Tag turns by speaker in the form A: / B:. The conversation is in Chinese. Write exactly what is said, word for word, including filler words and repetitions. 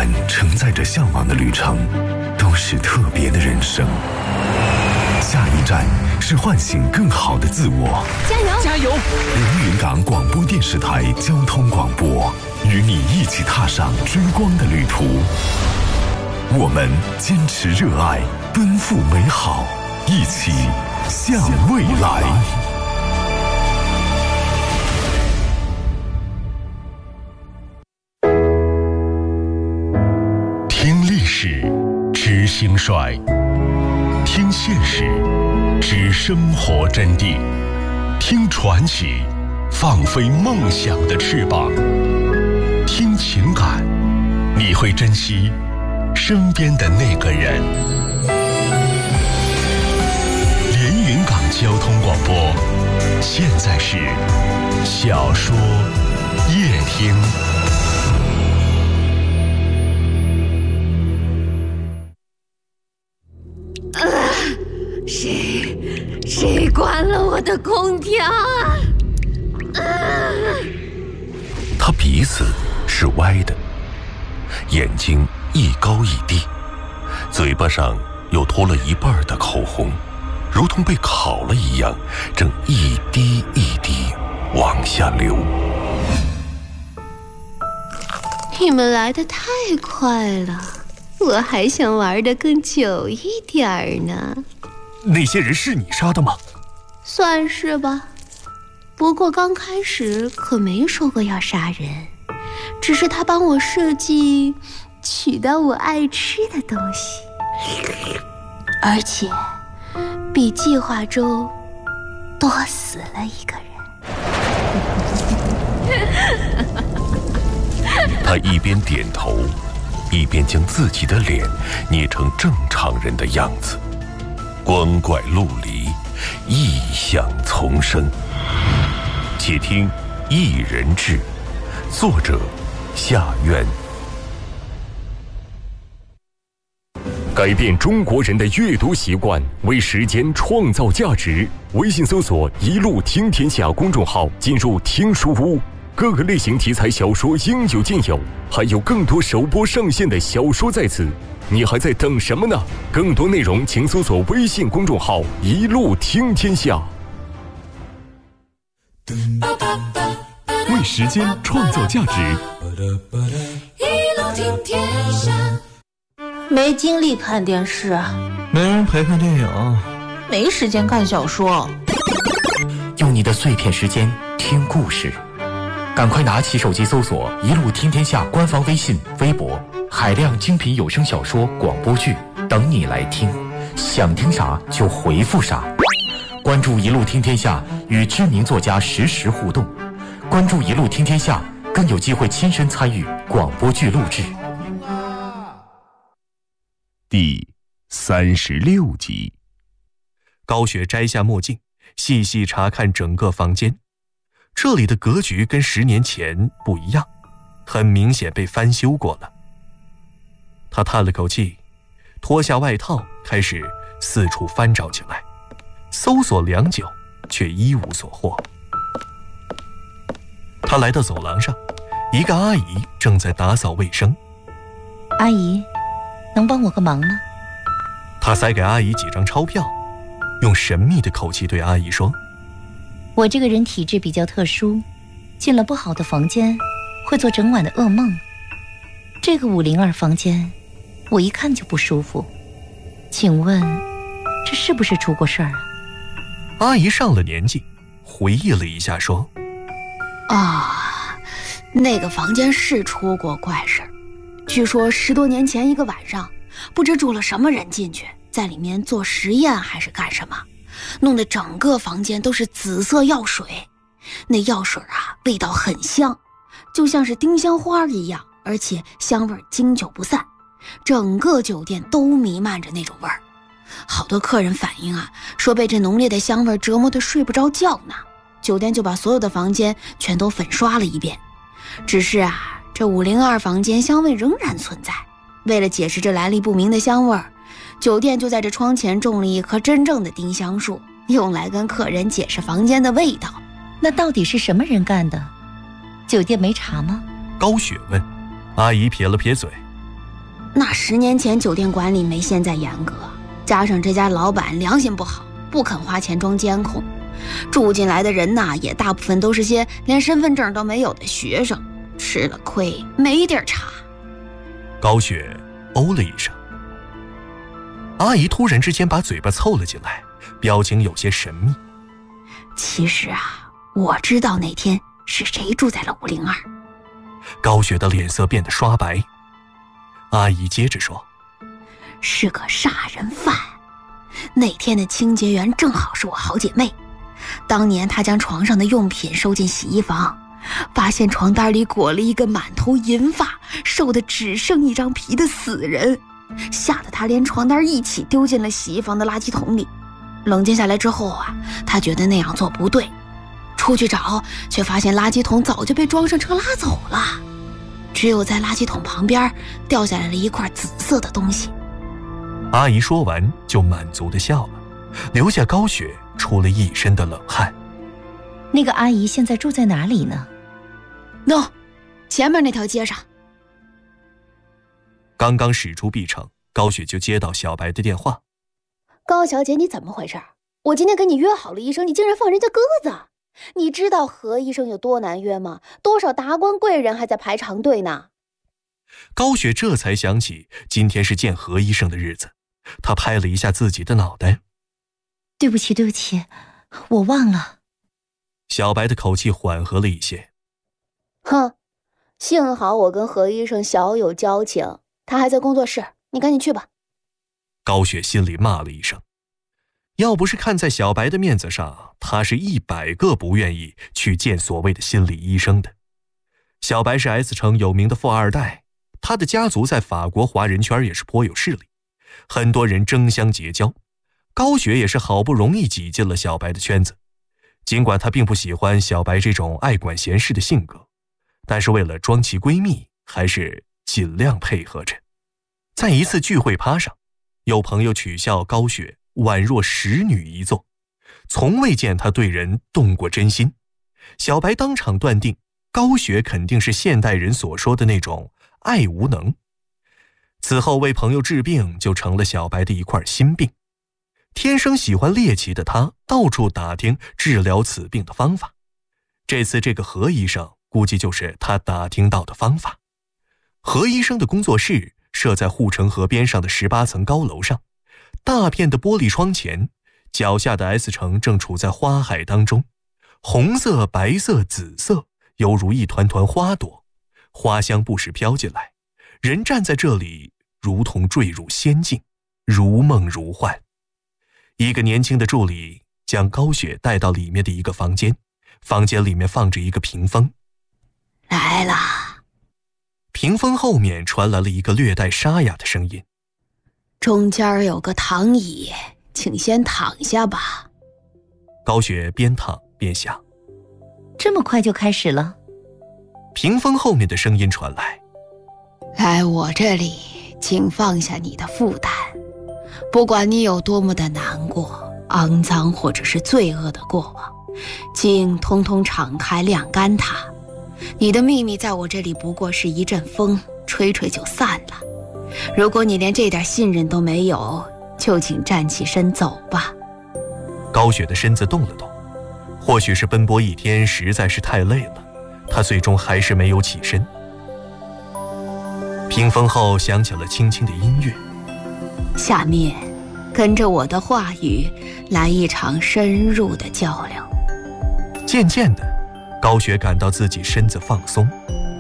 A: 晚承载着向往的旅程，都是特别的人生。下一站是唤醒更好的自我。
B: 加油！
C: 加油！
A: 连云港广播电视台交通广播，与你一起踏上追光的旅途。我们坚持热爱，奔赴美好，一起向未来。
D: 听历史，知兴衰；听现实，知生活真谛；听传奇，放飞梦想的翅膀；听情感，你会珍惜身边的那个人。连云港交通广播，现在是小说夜听。
B: 啊，谁谁关了我的空调啊？啊！
A: 他鼻子是歪的，眼睛一高一低，嘴巴上又脱了一半的口红，如同被烤了一样，正一滴一滴往下流。
B: 你们来得太快了，我还想玩得更久一点呢。
C: 那些人是你杀的吗？
B: 算是吧，不过刚开始可没说过要杀人，只是他帮我设计取到我爱吃的东西，而且比计划中多死了一个人。
A: 他一边点头，一边将自己的脸捏成正常人的样子，光怪陆离，异象丛生。且听《一人志》，作者夏苑。
E: 改变中国人的阅读习惯，为时间创造价值。微信搜索“一路听天下”公众号，进入听书屋，各个类型题材小说应有尽有，还有更多首播上线的小说在此。你还在等什么呢？更多内容请搜索微信公众号“一路听天下”。
C: 为时间创造价值，
F: 一路听天下。
G: 没精力看电视，
H: 没人陪看电影，
G: 没时间看小说。
I: 用你的碎片时间听故事，赶快拿起手机搜索“一路听天下”官方微信、微博，海量精品有声小说、广播剧等你来听，想听啥就回复啥。关注“一路听天下”，与知名作家实时互动。关注“一路听天下”，更有机会亲身参与广播剧录制。
D: 第三十六集。
C: 高雪摘下墨镜，细细查看整个房间。这里的格局跟十年前不一样，很明显被翻修过了。他叹了口气，脱下外套，开始四处翻找起来，搜索良久，却一无所获。他来到走廊上，一个阿姨正在打扫卫生。
G: 阿姨，能帮我个忙吗？
C: 他塞给阿姨几张钞票，用神秘的口气对阿姨说：
G: 我这个人体质比较特殊，进了不好的房间会做整晚的噩梦。这个五零二房间我一看就不舒服，请问这是不是出过事儿啊？
C: 阿姨上了年纪，回忆了一下说：
B: 啊，那个房间是出过怪事儿。据说十多年前一个晚上，不知住了什么人进去，在里面做实验还是干什么，弄得整个房间都是紫色药水。那药水啊，味道很香，就像是丁香花一样，而且香味经久不散，整个酒店都弥漫着那种味儿。好多客人反映啊，说被这浓烈的香味折磨得睡不着觉呢。酒店就把所有的房间全都粉刷了一遍，只是啊，这五零二房间香味仍然存在。为了解释这来历不明的香味儿，酒店就在这窗前种了一棵真正的丁香树，用来跟客人解释房间的味道。
G: 那到底是什么人干的？酒店没查吗？
C: 高雪问。阿姨撇了撇嘴，
B: 那十年前酒店管理没现在严格，加上这家老板良心不好，不肯花钱装监控，住进来的人呐，也大部分都是些连身份证都没有的学生，吃了亏没地儿插。
C: 高雪哦了一声。阿姨突然之间把嘴巴凑了进来，表情有些神秘。
B: 其实啊，我知道那天是谁住在了五零二。
C: 高雪的脸色变得刷白。阿姨接着说，
B: 是个杀人犯。那天的清洁员正好是我好姐妹，当年她将床上的用品收进洗衣房，发现床单里裹了一个满头银发、瘦得只剩一张皮的死人，吓得她连床单一起丢进了洗衣房的垃圾桶里。冷静下来之后啊，她觉得那样做不对，出去找，却发现垃圾桶早就被装上车拉走了，只有在垃圾桶旁边掉下来了一块紫色的东西。
C: 阿姨说完就满足地笑了，留下高雪出了一身的冷汗。
G: 那个阿姨现在住在哪里呢？
B: no 前面那条街上。
C: 刚刚驶出 B 城，高雪就接到小白的电话。
B: 高小姐，你怎么回事？我今天跟你约好了医生，你竟然放人家鸽子！你知道何医生有多难约吗？多少达官贵人还在排长队呢。
C: 高雪这才想起今天是见何医生的日子，她拍了一下自己的脑袋。
G: 对不起对不起，我忘了。
C: 小白的口气缓和了一些。
B: 哼，幸好我跟何医生小有交情，他还在工作室，你赶紧去吧。
C: 高雪心里骂了一声，要不是看在小白的面子上，她是一百个不愿意去见所谓的心理医生的。小白是 S 城有名的富二代，他的家族在法国华人圈也是颇有势力，很多人争相结交。高雪也是好不容易挤进了小白的圈子，尽管她并不喜欢小白这种爱管闲事的性格，但是为了装其闺蜜，还是尽量配合着。在一次聚会趴上，有朋友取笑高雪宛若使女一座，从未见她对人动过真心。小白当场断定高雪肯定是现代人所说的那种爱无能。此后为朋友治病就成了小白的一块心病。天生喜欢猎奇的他到处打听治疗此病的方法，这次这个何医生估计就是他打听到的方法。何医生的工作室设在护城河边上的十八层高楼上，大片的玻璃窗前，脚下的 S 城正处在花海当中，红色、白色、紫色犹如一团团花朵，花香不时飘进来，人站在这里如同坠入仙境，如梦如幻。一个年轻的助理将高雪带到里面的一个房间，房间里面放着一个屏风。
B: 来了。
C: 屏风后面传来了一个略带沙哑的声音，
B: 中间有个躺椅，请先躺下吧。
C: 高雪边躺边想，
G: 这么快就开始了？
C: 屏风后面的声音传来，
B: 来我这里，请放下你的负担，不管你有多么的难过、肮脏或者是罪恶的过往，请通通敞开晾干它。你的秘密在我这里不过是一阵风，吹吹就散了。如果你连这点信任都没有，就请站起身走吧。
C: 高雪的身子动了动，或许是奔波一天实在是太累了，她最终还是没有起身。屏风后响起了轻轻的音乐，
B: 下面跟着我的话语来一场深入的交流。
C: 渐渐的，高雪感到自己身子放松，